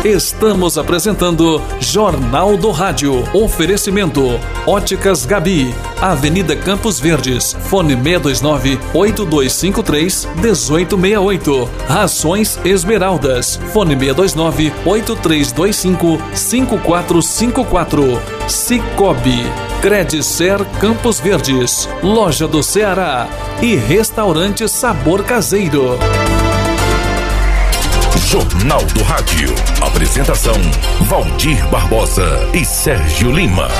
Estamos apresentando Jornal do Rádio. Oferecimento Óticas Gabi, Avenida Campos Verdes, fone 629-8253-1868. Rações Esmeraldas, fone 629-8325-5454. Cicobi, Credicer Campos Verdes, Loja do Ceará e Restaurante Sabor Caseiro. Jornal do Rádio. Apresentação: Valdir Barbosa e Sérgio Lima.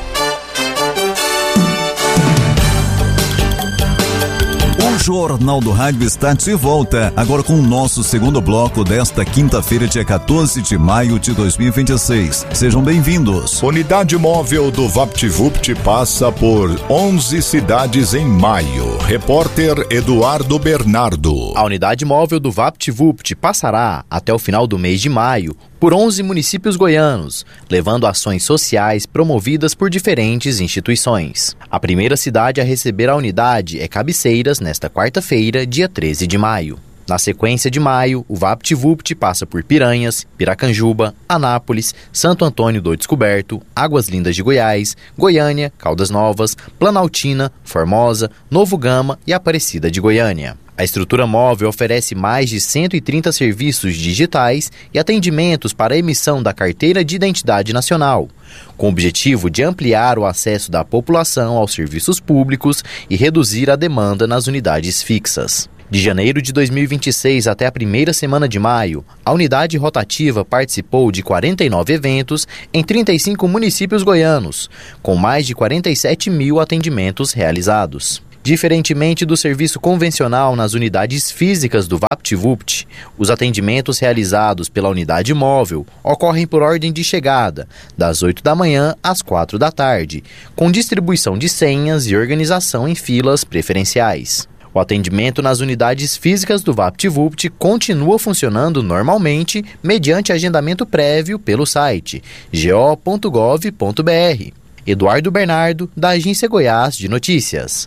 O Jornal do Rádio está de volta, agora com o nosso segundo bloco desta quinta-feira, dia 14 de maio de 2026. Sejam bem-vindos. Unidade móvel do VaptVupt passa por 11 cidades em maio. Repórter Eduardo Bernardo. A unidade móvel do VaptVupt passará, até o final do mês de maio, por 11 municípios goianos, levando ações sociais promovidas por diferentes instituições. A primeira cidade a receber a unidade é Cabeceiras, nesta quarta-feira, dia 13 de maio. Na sequência de maio, o VaptVupt passa por Piranhas, Piracanjuba, Anápolis, Santo Antônio do Descoberto, Águas Lindas de Goiás, Goiânia, Caldas Novas, Planaltina, Formosa, Novo Gama e Aparecida de Goiânia. A estrutura móvel oferece mais de 130 serviços digitais e atendimentos para a emissão da Carteira de Identidade Nacional, com o objetivo de ampliar o acesso da população aos serviços públicos e reduzir a demanda nas unidades fixas. De janeiro de 2026 até a primeira semana de maio, a unidade rotativa participou de 49 eventos em 35 municípios goianos, com mais de 47 mil atendimentos realizados. Diferentemente do serviço convencional nas unidades físicas do VaptVupt, os atendimentos realizados pela unidade móvel ocorrem por ordem de chegada, das 8 da manhã às 4 da tarde, com distribuição de senhas e organização em filas preferenciais. O atendimento nas unidades físicas do VaptVupt continua funcionando normalmente mediante agendamento prévio pelo site go.gov.br. Eduardo Bernardo, da Agência Goiás de Notícias.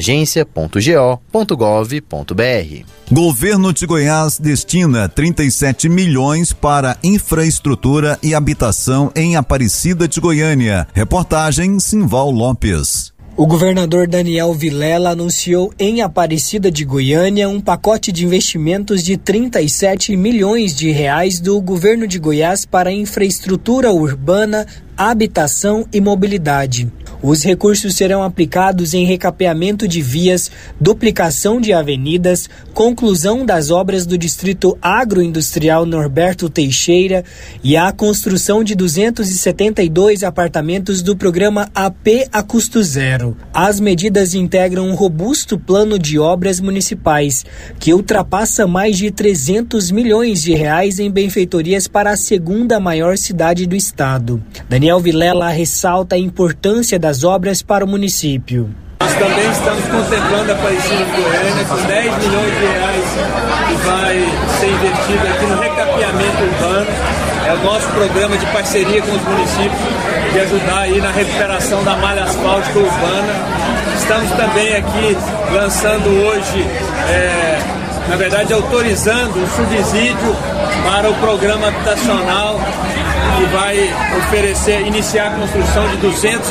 agência.go.gov.br. Governo de Goiás destina 37 milhões para infraestrutura e habitação em Aparecida de Goiânia. Reportagem Simval Lopes. O governador Daniel Vilela anunciou em Aparecida de Goiânia um pacote de investimentos de 37 milhões de reais do governo de Goiás para infraestrutura urbana, habitação e mobilidade. Os recursos serão aplicados em recapeamento de vias, duplicação de avenidas, conclusão das obras do Distrito Agroindustrial Norberto Teixeira e a construção de 272 apartamentos do programa AP a custo zero. As medidas integram um robusto plano de obras municipais, que ultrapassa mais de 300 milhões de reais em benfeitorias para a segunda maior cidade do estado. Daniel Vilela ressalta a importância das obras para o município. Nós também estamos contemplando a Aparecida de Goiânia com 10 milhões de reais que vai ser investido aqui no recapeamento urbano. É o nosso programa de parceria com os municípios de ajudar aí na recuperação da malha asfáltica urbana. Estamos também aqui lançando hoje, na verdade autorizando um subsídio para o programa habitacional que vai iniciar a construção de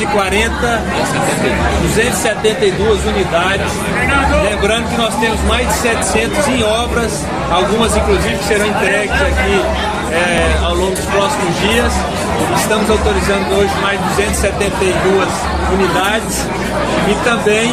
272 unidades. Lembrando que nós temos mais de 700 em obras, algumas inclusive que serão entregues aqui ao longo dos próximos dias. Estamos autorizando hoje mais de 272 unidades e também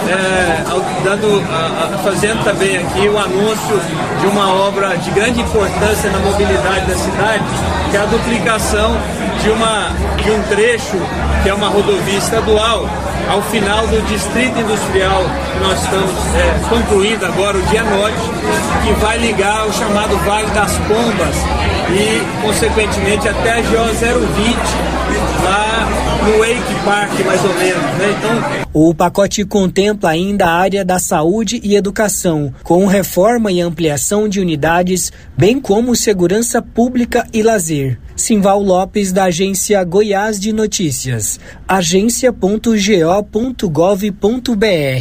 fazendo também aqui o anúncio de uma obra de grande importância na mobilidade da cidade, que é a duplicação de um trecho que é uma rodovia estadual ao final do Distrito Industrial que nós estamos concluindo agora, o Dia Norte, que vai ligar o chamado Vale das Pombas e, consequentemente, até a GO 020, lá no Wake Park, mais ou menos, né? Então, o pacote contempla ainda a área da saúde e educação, com reforma e ampliação de unidades, bem como segurança pública e lazer. Simval Lopes, da Agência Goiás de Notícias, agência.go.gov.br.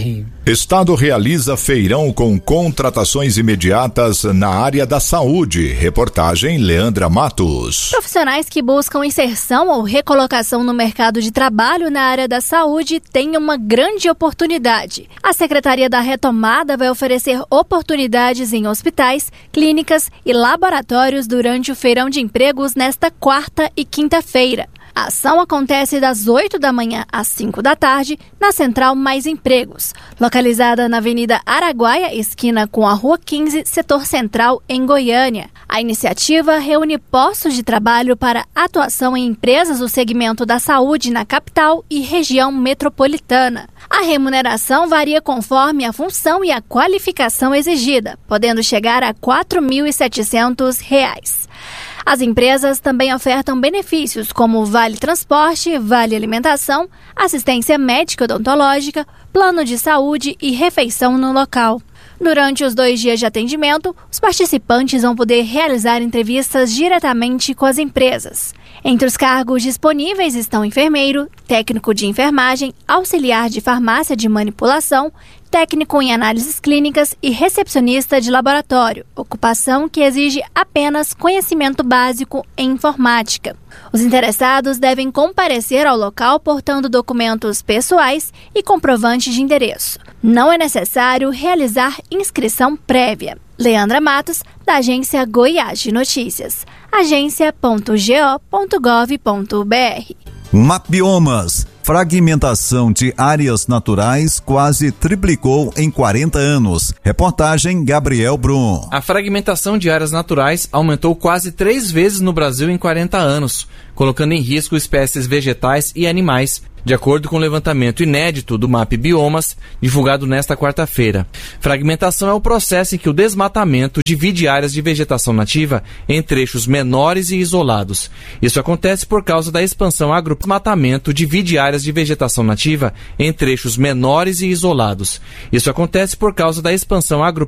Estado realiza feirão com contratações imediatas na área da saúde. Reportagem Leandra Matos. Profissionais que buscam inserção ou recolocação no mercado de trabalho na área da saúde têm uma grande oportunidade. A Secretaria da Retomada vai oferecer oportunidades em hospitais, clínicas e laboratórios durante o feirão de empregos nesta quarta e quinta-feira. A ação acontece das 8 da manhã às 5 da tarde na Central Mais Empregos, localizada na Avenida Araguaia, esquina com a Rua 15, setor central, em Goiânia. A iniciativa reúne postos de trabalho para atuação em empresas do segmento da saúde na capital e região metropolitana. A remuneração varia conforme a função e a qualificação exigida, podendo chegar a R$ 4.700. As empresas também ofertam benefícios como Vale Transporte, Vale Alimentação, assistência médica odontológica, plano de saúde e refeição no local. Durante os 2 dias de atendimento, os participantes vão poder realizar entrevistas diretamente com as empresas. Entre os cargos disponíveis estão enfermeiro, técnico de enfermagem, auxiliar de farmácia de manipulação, técnico em análises clínicas e recepcionista de laboratório, ocupação que exige apenas conhecimento básico em informática. Os interessados devem comparecer ao local portando documentos pessoais e comprovante de endereço. Não é necessário realizar inscrição prévia. Leandra Matos, da Agência Goiás de Notícias. agência.go.gov.br. Mapbiomas. Fragmentação de áreas naturais quase triplicou em 40 anos. Reportagem Gabriel Brum. A fragmentação de áreas naturais aumentou quase 3 vezes no Brasil em 40 anos, colocando em risco espécies vegetais e animais, de acordo com o levantamento inédito do Mapbiomas, divulgado nesta quarta-feira. Fragmentação é o processo em que o desmatamento divide áreas de vegetação nativa em trechos menores e isolados. Isso acontece por causa da expansão desmatamento divide áreas de vegetação nativa em trechos menores e isolados. Isso acontece por causa da expansão